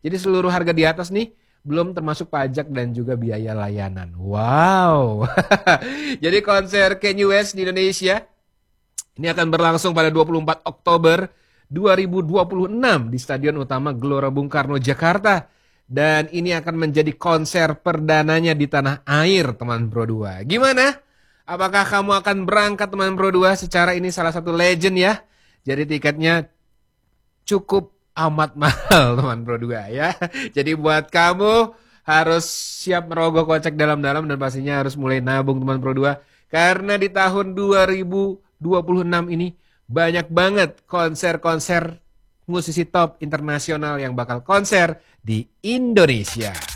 Jadi seluruh harga di atas nih belum termasuk pajak dan juga biaya layanan. Wow. Jadi konser Kanye West di Indonesia ini akan berlangsung pada 24 Oktober 2026 di Stadion Utama Gelora Bung Karno, Jakarta. Dan ini akan menjadi konser perdananya di tanah air, teman Pro 2. Gimana? Apakah kamu akan berangkat, teman Pro 2? Secara ini salah satu legend ya. Jadi tiketnya cukup amat mahal, teman Pro 2 ya. Jadi buat kamu harus siap merogoh kocek dalam-dalam dan pastinya harus mulai nabung, teman Pro 2. Karena di tahun 2026 ini banyak banget konser-konser musisi top internasional yang bakal konser di Indonesia.